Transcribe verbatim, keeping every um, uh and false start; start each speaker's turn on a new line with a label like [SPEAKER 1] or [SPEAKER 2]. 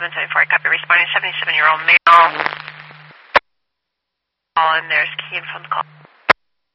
[SPEAKER 1] seven seven four, copy, responding seventy-seven-year-old male. And there's key in from the call.